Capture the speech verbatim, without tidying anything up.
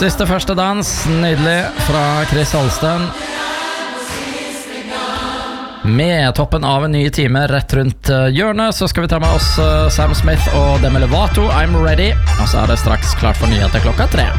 Siste første dans, nydelig, fra Chris Holsten. Med toppen av en ny time rett rundt hjørnet, så skal vi ta med oss Sam Smith og Demi Lovato, I'm Ready. Og så er det straks klart for nyheter klokka tre.